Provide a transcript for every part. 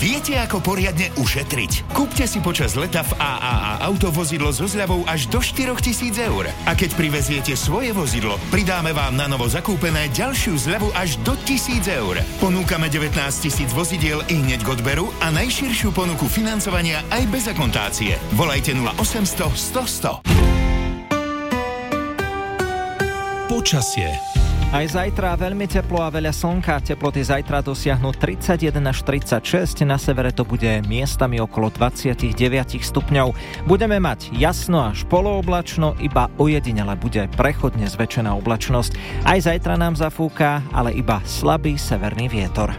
Viete, ako poriadne ušetriť? Kúpte si počas leta v AAA autovozidlo so zľavou až do 4 000 eur. A keď priveziete svoje vozidlo, pridáme vám na novo zakúpené ďalšiu zľavu až do 1 000 eur. Ponúkame 19 000 vozidiel i hneď k odberu a najširšiu ponuku financovania aj bez akontácie. Volajte 0800 100 100. Počasie. Aj zajtra veľmi teplo a veľa slnka. Teploty zajtra dosiahnu 31 až 36. Na severe to bude miestami okolo 29 stupňov. Budeme mať jasno až polooblačno, iba ojedinele bude prechodne zväčšená oblačnosť. Aj zajtra nám zafúka, ale iba slabý severný vietor.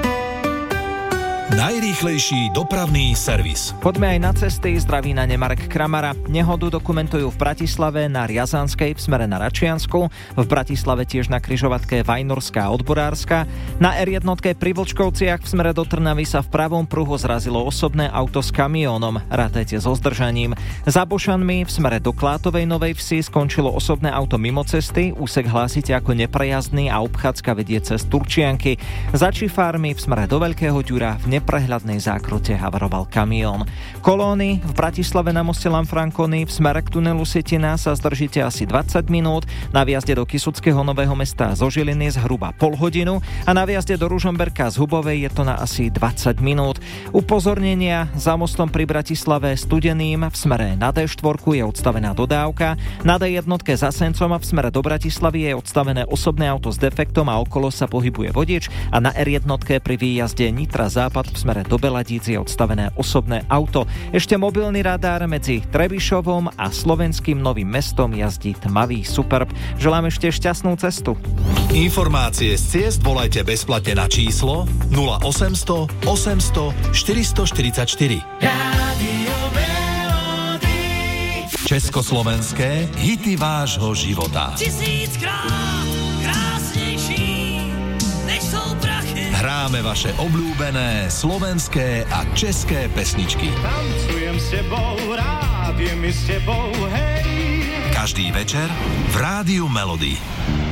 Najrýchlejší dopravný servis. Poďme aj na cesty. Zdraví na Marek Kramara. Nehodu dokumentujú v Bratislave na Riazanskej v smere na Račiansku, v Bratislave tiež na križovatke Vajnorská a Odborárska. Na R1 pri Vlčkovciach v smere do Trnavy sa v pravom pruhu zrazilo osobné auto s kamiónom. Rátajte so zdržaním. Za Bošanmi v smere do Klátovej Novej Vsi skončilo osobné auto mimo cesty. Úsek hlásite ako neprejazdný a obchádzka vedie cez Turčianky. Za Čifármi v smere do Veľkého Ďura v neprehľadnej zákrute havaroval kamión. Kolóny v Bratislave na moste Lanfranconi v smere k tunelu Setina sa zdržíte asi 20 minút, na vjazde do Kysuckého Nového Mesta zo Žiliny zhruba pol hodinu a na vjazde do Ružomberka z Hubovej je to na asi 20 minút. Upozornenia: za mostom pri Bratislave Studeným v smere na D4 je odstavená dodávka, na D1 za Sencom a v smere do Bratislavy je odstavené osobné auto s defektom a okolo sa pohybuje vodič a na R1 pri výjazde Nitra Západ v smere do Beladíc je odstavené osobné auto. Ešte mobilný radár medzi Trebišovom a slovenským Novým Mestom jazdí tmavý Superb. Želám ešte šťastnú cestu. Informácie z ciest volajte bezplatne na číslo 0800 800 444. Rádio Melody. Československé hity vášho života. 1000-krát krásnejší než sú prachy. Hráme vaše obľúbené slovenské a české pesničky. Tancujem s tebou, rád je mi s tebou, hej. Každý večer v Rádiu Melody.